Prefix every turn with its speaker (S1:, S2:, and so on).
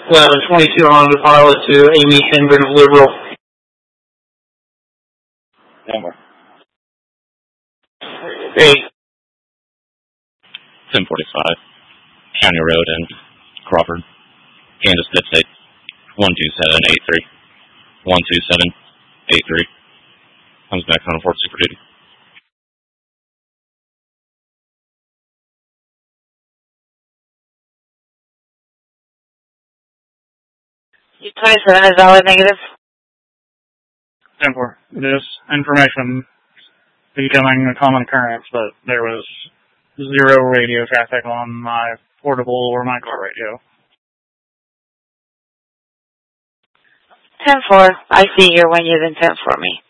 S1: 1122 on the pilot to Amy Henman, Liberal.
S2: Denver.
S1: Hey.
S3: 1045, County Road in Crawford, Kansas State, 12783. 12783. Comes back on Fort Super Duty.
S4: U-27 is valid negative.
S5: 10-4. It is information becoming a common occurrence, but there was zero radio traffic on my portable or my car radio.
S4: 10-4. I see your when you then 10 for me.